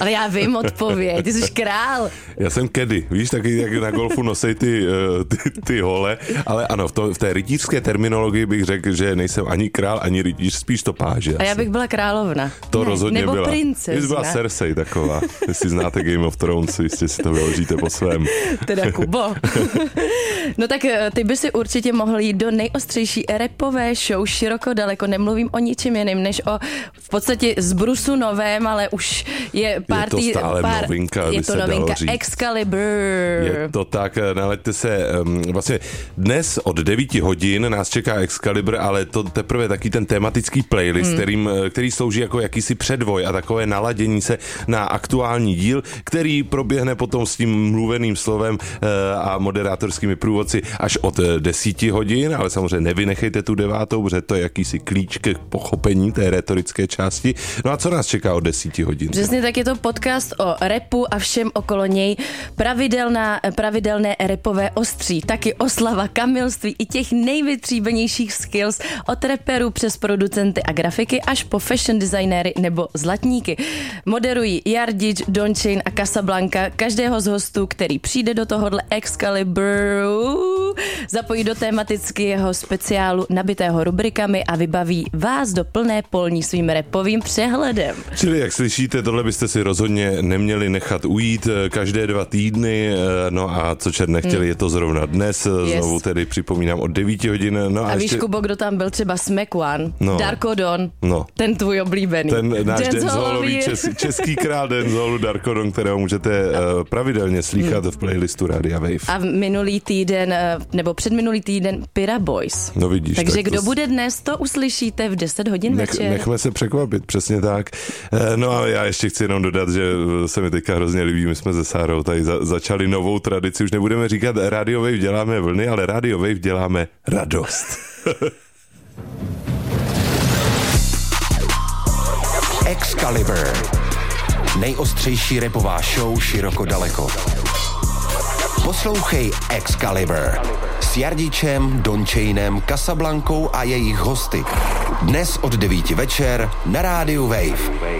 Ale já vím odpověď, ty jsi král. Já jsem kedy, víš, taky jak na golfu nosej ty hole, ale ano, v té rytířské terminologii bych řekl, že nejsem ani král, ani rytíř, spíš to páže. A já bych byla královna. To rozhodně nebo byla. princezna. Ty byla Cersei taková. Jestli znáte Game of Thrones, jistě si to vyložíte po svém. Teda Kubo. No tak ty by si určitě mohl jít do nejostřejší rapové show široko daleko. Nemluvím o ničem jiným, než o v podstatě zbrusu novém, ale už je pár... Je to stále novinka, je by to se novinka dalo říct. Excalibur. Je to tak, naleďte se, vlastně dnes od 9 hodin nás čeká Excalibur, ale to teprve taky ten tematický playlist, který slouží jako jakýsi předvoj a takové naladění se na aktuální díl, který proběhne potom s tím mluveným slovem a moderátorskými průvodci až od 10 hodin, ale samozřejmě nevynechejte tu 9, protože to je jakýsi klíč k pochopení té rétorické části. No a co nás čeká od 10 hodin? Přesně tak, je to podcast o rapu a všem okolo něj. Pravidelné rapové ostří, taky oslava kamilství i těch nejvytříbenějších skills od raperů přes producenty a grafiky až po fashion designéry nebo zlatníky. Moderují Jardič, Don Chain a Casablanca. Každého z hostů, který přijde do tohohle Excaliburu, zapojí do tematického speciálu nabitého rubrikami a vybaví vás do plné polní svým rapovým přehledem. Čili jak slyšíte, tohle byste si rozhodně neměli nechat ujít každé 2 týdny, no a co čert nechtěli, je to zrovna dnes, znovu tedy připomínám od 9 hodin. No a víš, Kubo, kdo tam byl třeba Smack One, no. Darko Don, no. Ten tvůj oblíbený. Ten náš dancehallový český král dancehallu Darko Don, kterého můžete pravidelně slýchat v playlistu Rádia Wave. A minulý týden, nebo předminulý týden Pira Boys. No vidíš. Takže tak kdo bude dnes, to uslyšíte v 10 hodin večer. Nechme se překvapit, přesně tak. No a já ještě chci jenom dodat, že se mi teďka hrozně líbí, my jsme se Sárou tady začali novou tradici, už nebudeme říkat Radio Wave děláme vlny, ale Radio Wave děláme radost. Excalibur. Nejostřejší rapová show široko daleko. Poslouchej Excalibur s Jardičem, Don Chainem, Casablankou a jejich hosty. Dnes od 9 večer na rádiu Wave.